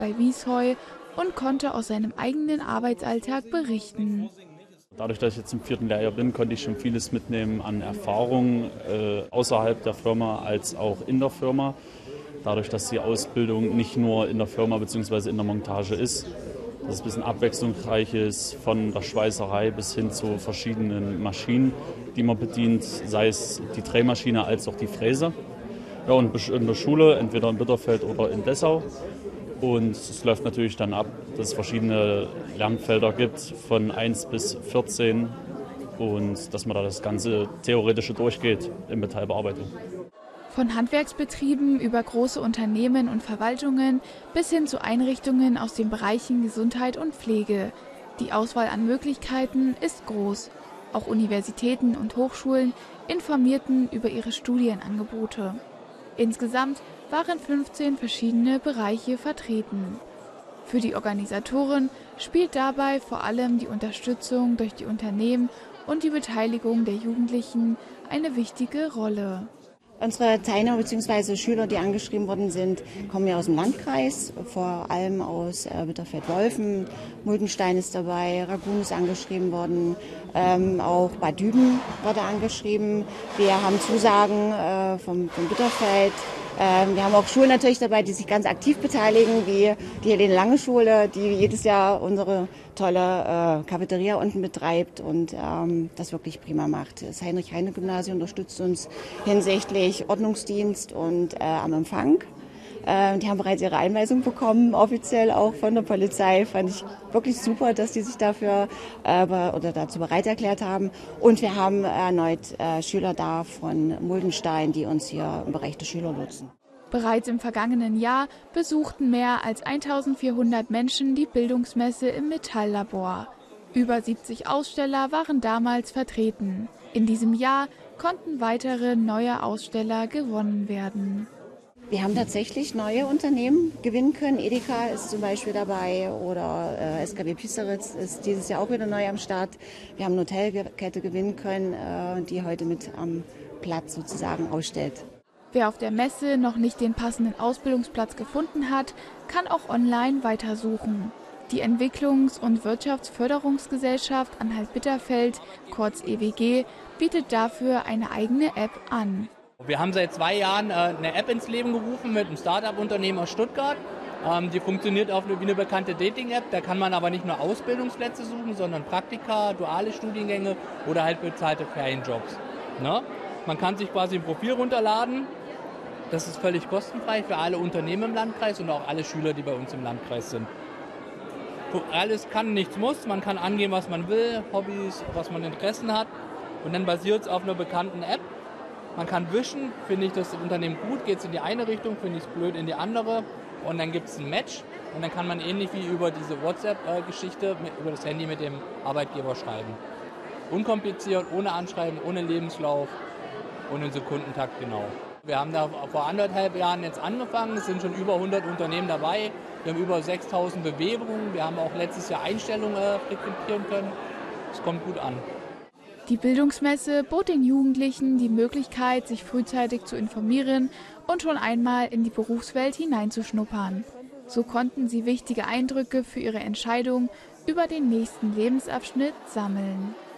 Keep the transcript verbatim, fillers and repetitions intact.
bei Wiesheu und konnte aus seinem eigenen Arbeitsalltag berichten. Dadurch, dass ich jetzt im vierten Lehrjahr bin, konnte ich schon vieles mitnehmen an Erfahrungen äh, außerhalb der Firma als auch in der Firma. Dadurch, dass die Ausbildung nicht nur in der Firma bzw. in der Montage ist, dass es ein bisschen abwechslungsreich ist, von der Schweißerei bis hin zu verschiedenen Maschinen, die man bedient, sei es die Drehmaschine als auch die Fräse. Ja, und in der Schule, entweder in Bitterfeld oder in Dessau. Und es läuft natürlich dann ab, dass es verschiedene Lernfelder gibt, von eins bis vierzehn, und dass man da das ganze Theoretische durchgeht in Metallbearbeitung. Von Handwerksbetrieben über große Unternehmen und Verwaltungen bis hin zu Einrichtungen aus den Bereichen Gesundheit und Pflege. Die Auswahl an Möglichkeiten ist groß. Auch Universitäten und Hochschulen informierten über ihre Studienangebote. Insgesamt waren fünfzehn verschiedene Bereiche vertreten. Für die Organisatoren spielt dabei vor allem die Unterstützung durch die Unternehmen und die Beteiligung der Jugendlichen eine wichtige Rolle. Unsere Teilnehmer bzw. Schüler, die angeschrieben worden sind, kommen ja aus dem Landkreis, vor allem aus äh, Bitterfeld-Wolfen. Muldenstein ist dabei, Ragun ist angeschrieben worden, ähm, auch Bad Düben wurde angeschrieben. Wir haben Zusagen äh, vom, vom Bitterfeld. Ähm, wir haben auch Schulen natürlich dabei, die sich ganz aktiv beteiligen, wie die Helene Lange Schule, die jedes Jahr unsere tolle äh, Cafeteria unten betreibt und ähm, das wirklich prima macht. Das Heinrich-Heine-Gymnasium unterstützt uns hinsichtlich Ordnungsdienst und äh, am Empfang. Äh, die haben bereits ihre Einweisung bekommen, offiziell auch von der Polizei. Fand ich wirklich super, dass die sich dafür äh, oder dazu bereit erklärt haben. Und wir haben erneut äh, Schüler da von Muldenstein, die uns hier im Bereich der Schülerlotsen. Bereits im vergangenen Jahr besuchten mehr als eintausendvierhundert Menschen die Bildungsmesse im Metalllabor. Über siebzig Aussteller waren damals vertreten. In diesem Jahr konnten weitere neue Aussteller gewonnen werden. Wir haben tatsächlich neue Unternehmen gewinnen können. Edeka ist zum Beispiel dabei oder äh, S K W Piesteritz ist dieses Jahr auch wieder neu am Start. Wir haben eine Hotelkette gewinnen können, äh, die heute mit am Platz sozusagen ausstellt. Wer auf der Messe noch nicht den passenden Ausbildungsplatz gefunden hat, kann auch online weitersuchen. Die Entwicklungs- und Wirtschaftsförderungsgesellschaft Anhalt-Bitterfeld, kurz E W G, bietet dafür eine eigene App an. Wir haben seit zwei Jahren äh, eine App ins Leben gerufen mit einem Start-up-Unternehmen aus Stuttgart. Ähm, die funktioniert auch wie eine bekannte Dating-App. Da kann man aber nicht nur Ausbildungsplätze suchen, sondern Praktika, duale Studiengänge oder halt bezahlte Ferienjobs. Ne? Man kann sich quasi ein Profil runterladen. Das ist völlig kostenfrei für alle Unternehmen im Landkreis und auch alle Schüler, die bei uns im Landkreis sind. Alles kann, nichts muss. Man kann angeben, was man will, Hobbys, was man Interessen hat. Und dann basiert es auf einer bekannten App. Man kann wischen, finde ich das Unternehmen gut, geht es in die eine Richtung, finde ich es blöd in die andere. Und dann gibt es ein Match und dann kann man ähnlich wie über diese WhatsApp-Geschichte über das Handy mit dem Arbeitgeber schreiben. Unkompliziert, ohne Anschreiben, ohne Lebenslauf und in Sekundentakt genau. Wir haben da vor anderthalb Jahren jetzt angefangen, es sind schon über hundert Unternehmen dabei, wir haben über sechstausend Bewerbungen, wir haben auch letztes Jahr Einstellungen äh, frequentieren können, es kommt gut an. Die Bildungsmesse bot den Jugendlichen die Möglichkeit, sich frühzeitig zu informieren und schon einmal in die Berufswelt hineinzuschnuppern. So konnten sie wichtige Eindrücke für ihre Entscheidung über den nächsten Lebensabschnitt sammeln.